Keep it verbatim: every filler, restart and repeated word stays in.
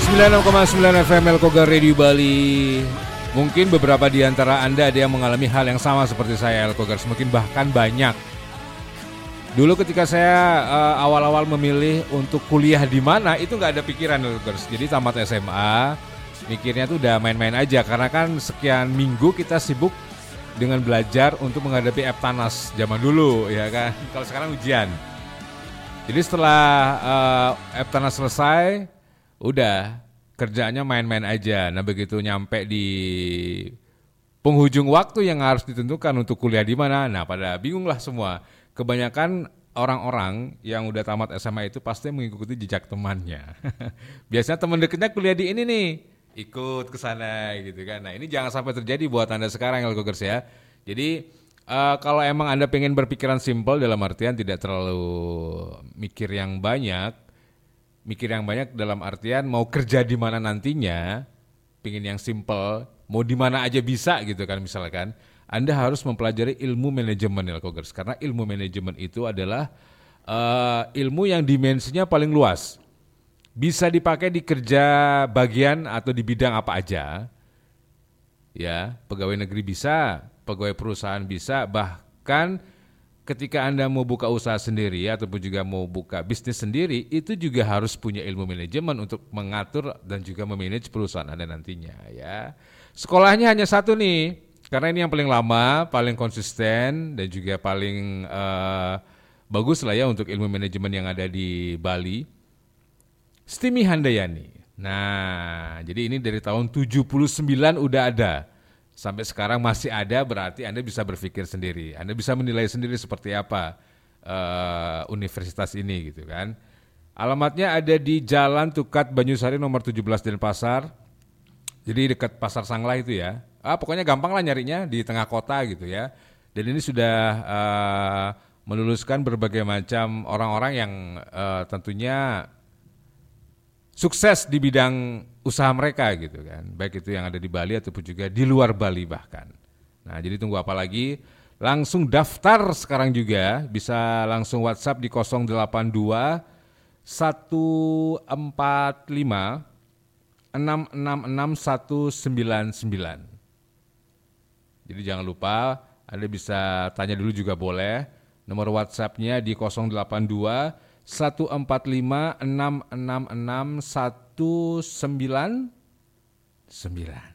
sembilan puluh enam koma sembilan F M Elkogar Radio Bali. Mungkin beberapa di antara Anda ada yang mengalami hal yang sama seperti saya, Elkogar. Mungkin bahkan banyak. Dulu ketika saya uh, awal-awal memilih untuk kuliah di mana, itu nggak ada pikiran, Elkogar. Jadi tamat S M A, mikirnya tuh udah main-main aja. Karena kan sekian minggu kita sibuk dengan belajar untuk menghadapi Eptanas zaman dulu, ya kan. Kalau sekarang ujian. Jadi setelah uh, Eptanas selesai, udah kerjaannya main-main aja. Nah begitu nyampe di penghujung waktu yang harus ditentukan untuk kuliah di mana, nah pada bingung lah semua. Kebanyakan orang-orang yang udah tamat S M A itu pasti mengikuti jejak temannya. Biasanya teman dekatnya kuliah di ini nih, ikut ke sana gitu kan. Nah ini jangan sampai terjadi buat Anda sekarang Elkogers ya. Jadi uh, kalau emang Anda pengen berpikiran simpel dalam artian tidak terlalu mikir yang banyak, mikir yang banyak dalam artian mau kerja di mana nantinya, pengen yang simple, mau di mana aja bisa gitu kan misalkan, Anda harus mempelajari ilmu manajemen Elkogers. Karena ilmu manajemen itu adalah uh, ilmu yang dimensinya paling luas. Bisa dipakai di kerja bagian atau di bidang apa aja. Ya, pegawai negeri bisa, pegawai perusahaan bisa, bahkan ketika Anda mau buka usaha sendiri ataupun juga mau buka bisnis sendiri, itu juga harus punya ilmu manajemen untuk mengatur dan juga memanage perusahaan Anda nantinya ya. Sekolahnya hanya satu nih, karena ini yang paling lama, paling konsisten dan juga paling uh, bagus lah ya untuk ilmu manajemen yang ada di Bali. Stimi Handayani. Nah, jadi ini dari tahun tujuh puluh sembilan udah ada. Sampai sekarang masih ada, berarti Anda bisa berpikir sendiri. Anda bisa menilai sendiri seperti apa uh, universitas ini gitu kan. Alamatnya ada di Jalan Tukat Banyusari nomor tujuh belas Denpasar. Jadi dekat Pasar Sangla itu ya. Ah, pokoknya gampang lah nyarinya di tengah kota gitu ya. Dan ini sudah uh, meluluskan berbagai macam orang-orang yang uh, tentunya sukses di bidang usaha mereka gitu kan. Baik itu yang ada di Bali ataupun juga di luar Bali bahkan. Nah jadi tunggu apa lagi? Langsung daftar sekarang juga. Bisa langsung WhatsApp di nol delapan dua satu empat lima enam enam enam satu sembilan sembilan. Jadi jangan lupa Anda bisa tanya dulu juga boleh. Nomor WhatsApp-nya di nol delapan dua satu empat lima enam enam enam satu sembilan sembilan.